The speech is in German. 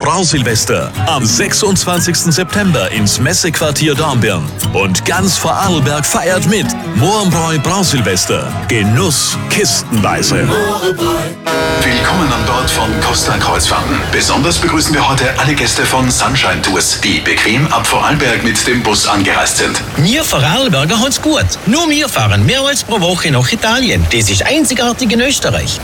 Brausilvester am 26. September ins Messequartier Dornbirn. Und ganz Vorarlberg feiert mit. Mohrenbräu Brausilvester. Genuss kistenweise. Willkommen an Bord von Costa Kreuzfahrten. Besonders begrüßen wir heute alle Gäste von Sunshine Tours, die bequem ab Vorarlberg mit dem Bus angereist sind. Wir Vorarlberger haben's gut. Nur wir fahren mehrmals pro Woche nach Italien. Das ist einzigartig in Österreich.